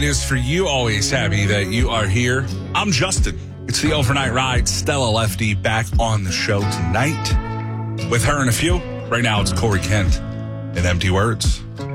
Is for you. Always happy that you are here. I'm Justin. It's the overnight ride. Stella Lefty back on the show tonight with her and a few. Right now it's Corey Kent and Empty Words.